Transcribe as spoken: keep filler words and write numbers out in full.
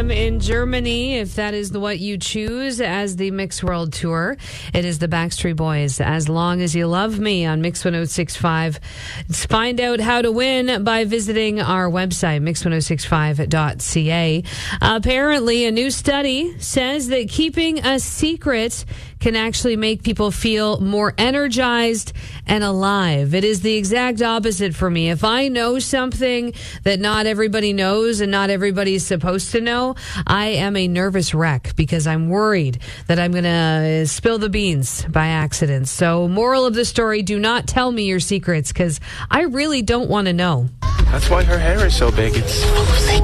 them in Germany, if that is the what you choose as the Mix World Tour. It is the Backstreet Boys, As Long As You Love Me, on Mix one oh six point five. Find out how to win by visiting our website, mix one oh six five dot c a. Apparently, a new study says that keeping a secret can actually make people feel more energized and alive. It is the exact opposite for me. If I know something that not everybody knows and not everybody is supposed to know, I am a nervous wreck because I'm worried that I'm going to spill the beans by accident. So, moral of the story, do not tell me your secrets because I really don't want to know. That's why her hair is so big. It's full of secrets.